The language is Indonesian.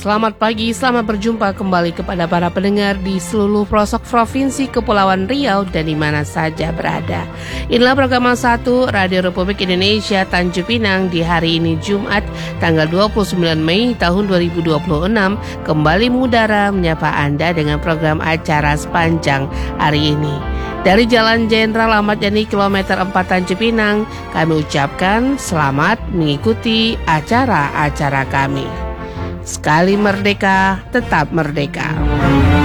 Selamat pagi, selamat berjumpa kembali kepada para pendengar di seluruh pelosok Provinsi Kepulauan Riau dan di mana saja berada. Inilah program 1 Radio Republik Indonesia Tanjung Pinang di hari ini Jumat tanggal 29 Mei tahun 2026 kembali mengudara menyapa Anda dengan program acara sepanjang hari ini. Dari Jalan Jenderal Ahmad Yani kilometer 4 Tanjung Pinang, kami ucapkan selamat mengikuti acara-acara kami. Sekali merdeka, tetap merdeka.